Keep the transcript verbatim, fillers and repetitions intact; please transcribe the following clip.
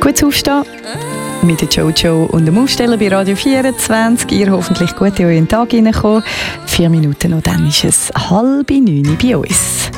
Gutes Aufstehen mit der Jojo und dem Aufsteller bei Radio vierundzwanzig. Ihr hoffentlich gut in euren Tag hineinkommen. Vier Minuten und dann ist es halb neun bei uns.